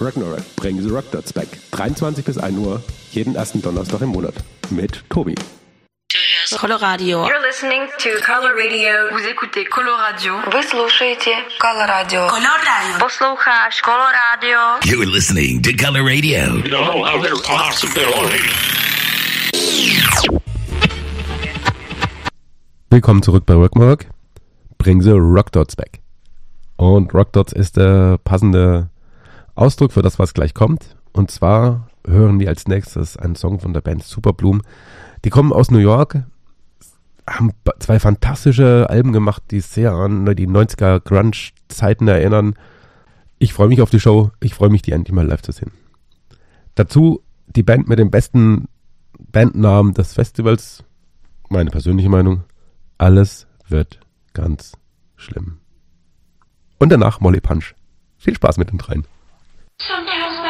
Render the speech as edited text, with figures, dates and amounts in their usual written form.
Ragnarok, bring the Rockdots back. 23 bis 1 Uhr, jeden ersten Donnerstag im Monat. Mit Tobi. Coloradio. You're listening to Color Radio. Vous écoutez Coloradio. Вы слушаете Coloradio. Coloradio. Послушаешь Coloradio. You're listening to Color Radio. No other possibility. Willkommen zurück bei Ragnarok, bring the Rockdots back. Und Rockdots ist der passende Ausdruck für das, was gleich kommt. Und zwar hören wir als nächstes einen Song von der Band Superbloom. Die kommen aus New York, haben 2 fantastische Alben gemacht, die sehr an die 90er Grunge-Zeiten erinnern. Ich freue mich auf die Show, ich freue mich, die endlich mal live zu sehen. Dazu die Band mit dem besten Bandnamen des Festivals, meine persönliche Meinung, alles wird ganz schlimm. Und danach Molly Punch. Viel Spaß mit den dreien. Sometimes